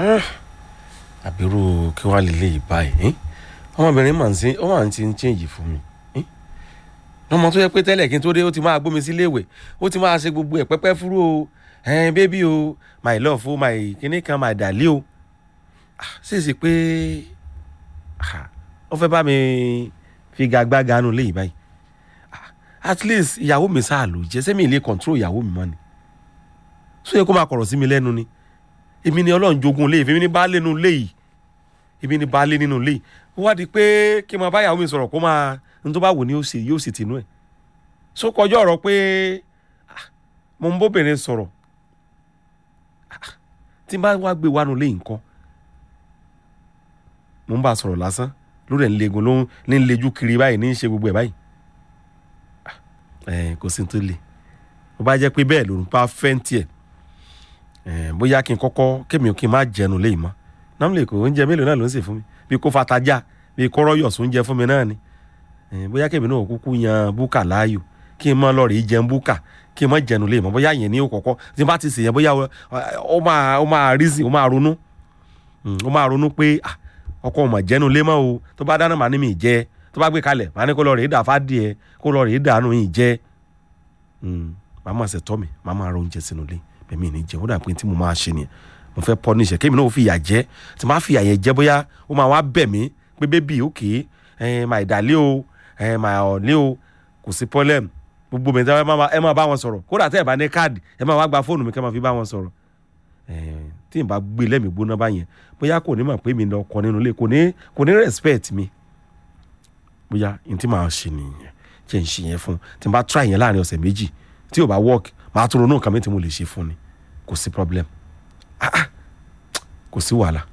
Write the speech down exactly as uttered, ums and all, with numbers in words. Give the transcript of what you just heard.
àbírú kí wọ́n lè lè báyìí ọmọbìnrin máa ń sin ó máa ń ti ń change fún mi ọmọ tó yẹ pé tẹ́lẹ̀ kí n tó dé ó ti máa gbómi sílé ìwẹ̀ ó ti máa ṣe gbogbo ẹ̀ pẹ́pẹ́ fúrú o ẹ̀ẹ́n bébí o my love o my kíní kan my dàlí o ṣèṣì pé ó fẹ́ bá mi fi gagbága nù léyìí báyìí at least ìyàwó mi sáà ló jẹ́ sẹ́mi ilé control ìyàwó mi mọ́ ni sọ yẹ kó máa kọ̀rọ̀ sí mi lẹ́nu ni èmi ni Ọlọ́run jogún léyìí èmi ni baálé nínú léyìí èmi ni baálé nínú léyìí ó wá di pé kí n máa bá ìyàwó mi sọ̀rọ̀ kó máa n tó bá wù ní yóò sì yóò sì tinú ẹ̀ so kọjọ́ ọ̀rọ̀ pé mo ń bóbìnrin sọ̀rọ̀ tí n bá wá gbé wánu léyìí nǹkan mo ń bá a sọ̀rọ̀ lásán lórí ẹ̀ ń legun ló ń lejú kiri báyìí ní í ṣe gbogbo ẹ̀ báyìí ẹ̀ kò sí tó le bó bá jẹ́ pé bẹ́ẹ̀ lòun bá fẹ́ ń tiẹ̀ ẹ̀ bóyá kí n kọ́kọ́ kémi ò kí n má jẹnu léyìí mọ́ náà lè kó oúnjẹ mélòó náà ló ń sè fún mi bí kò fatajá bí kò rọ́yọ̀ sóúnjẹ fún mi náà ni bóyá kémi náà kúkú yan búkà láàyò kí n mọ lọ́ọ̀rì jẹun búkà kí n mọ jẹnu léyìí mọ́ bóyá yẹn ní òkọ̀kọ́ tí n bá ti sè yẹn bóyá ó máa ó máa reason ó máa ronú ó máa ronú pé ọkọ ọmọ jẹnu lé mọ́ o tó bá dáná màá ní mi jẹ tó bá gbé kalẹ̀ màá ní kó lọ́ọ̀rì dà fádìẹ kó lọ́ọ̀rì dànù yìí jẹ màá máa ṣe tọ́ mi màá máa ro oúnjẹ sínú ilé bẹ́ẹ̀ mi ní jẹun ó dà pé tí mo máa ṣe nìyẹn mo fẹ́ pọ́ níṣẹ́ kémi náà ó fi ìyà jẹ tí máa fi ìyà yẹn jẹ bóyá ó máa wá bẹ̀ mí pé bébì òkè ẹ̀ máa ìdálé o ẹ̀ máa ọ̀lẹ́ o kò sí problem gbogbo mi ẹ máa bá wọn sọ̀rọ̀ kódà tẹ́ ẹ̀ bá ní káàdì ẹ máa wá gba fóònù mi kẹ́ máa fi bá wọn sọ̀rọ̀ tí n bá gbé lẹ́mìí gbóná báyẹn bóyá kò ní mọ̀ pé mi lọ kọ nínú ilé kò ní kò ní respect mi bóyá n tí màá ṣe nìyẹn jẹ́ n ṣe yẹn fún tí n bá try yẹn láàrin ọ̀sẹ̀ méjì tí ò bá work màá tún ronú nǹkan mi tí mo lè ṣe fún ni kò sí problem kò sí wàhálà